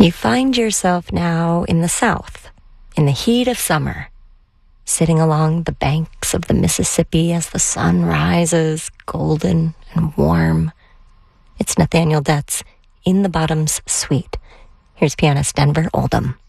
You find yourself now in the South, in the heat of summer, sitting along the banks of the Mississippi as the sun rises, golden and warm. It's Nathaniel Detz in the Bottoms Suite. Here's pianist Denver Oldham.